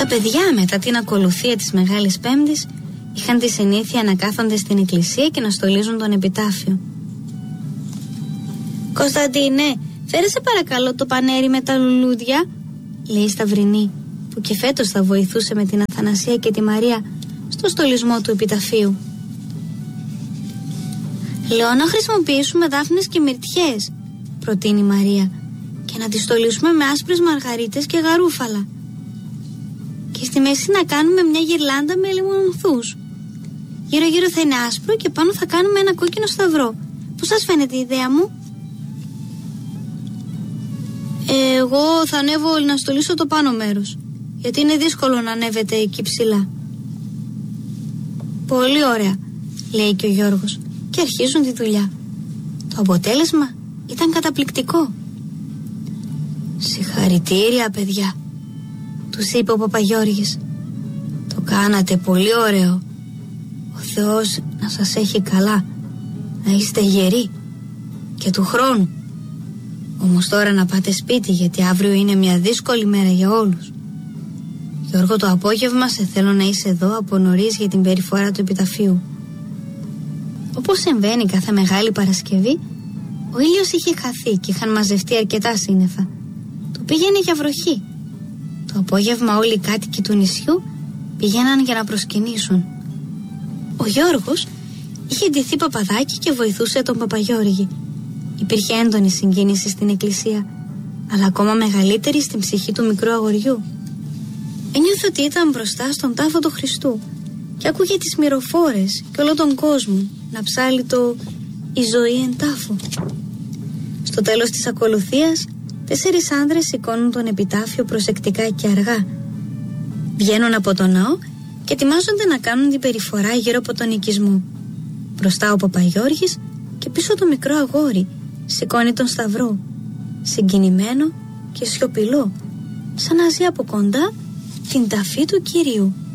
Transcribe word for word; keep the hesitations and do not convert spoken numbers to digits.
παιδιά μετά την ακολουθία της Μεγάλης Πέμπτης είχαν τη συνήθεια να κάθονται στην εκκλησία και να στολίζουν τον επιτάφιο. «Κωνσταντίνε, φέρε σε παρακαλώ το πανέρι με τα λουλούδια», λέει η Σταυρινή, που και φέτος θα βοηθούσε με την Αθανασία και τη Μαρία στο στολισμό του επιταφείου. «Λέω να χρησιμοποιήσουμε δάφνες και μυρτιές», προτείνει η Μαρία, «και να τις στολίσουμε με άσπρες μαργαρίτες και γαρούφαλα. Και στη μέση να κάνουμε μια γυρλάντα με λιμονθούς. Γύρω γύρω θα είναι άσπρο και πάνω θα κάνουμε ένα κόκκινο σταυρό. Πώς σας φαίνεται η ιδέα μου?» «Εγώ θα ανέβω να στολίσω το πάνω μέρος, γιατί είναι δύσκολο να ανέβετε εκεί ψηλά». «Πολύ ωραία», λέει και ο Γιώργος, και αρχίζουν τη δουλειά. Το αποτέλεσμα ήταν καταπληκτικό. «Συγχαρητήρια, παιδιά», τους είπε ο Παπαγιώργης. «Το κάνατε πολύ ωραίο. Ο Θεός να σας έχει καλά, να είστε γεροί και του χρόνου. Όμως τώρα να πάτε σπίτι, γιατί αύριο είναι μια δύσκολη μέρα για όλους. Γιώργο, το απόγευμα σε θέλω να είσαι εδώ από νωρίς για την περιφορά του επιταφείου». Όπως συμβαίνει κάθε Μεγάλη Παρασκευή, ο ήλιος είχε χαθεί και είχαν μαζευτεί αρκετά σύννεφα. Το πήγαινε για βροχή. Το απόγευμα όλοι οι κάτοικοι του νησιού πηγαίναν για να προσκυνήσουν. Ο Γιώργος είχε ντυθεί παπαδάκι και βοηθούσε τον Παπαγιώργη. Υπήρχε έντονη συγκίνηση στην εκκλησία, αλλά ακόμα μεγαλύτερη στην ψυχή του μικρού αγοριού. Ένιωθε ότι ήταν μπροστά στον τάφο του Χριστού και άκουγε τις μυροφόρες και όλο τον κόσμο να ψάλει το «Η ζωή εν τάφο». Στο τέλος της ακολουθίας, τέσσερις άνδρες σηκώνουν τον επιτάφιο προσεκτικά και αργά. Βγαίνουν από τον ναό και ετοιμάζονται να κάνουν την περιφορά γύρω από τον οικισμό. Μπροστά ο Παπαγιώργης και πίσω το μικρό αγόρι σηκώνει τον σταυρό, συγκινημένο και σιωπηλό, σαν να ζει από κοντά την ταφή του Κυρίου.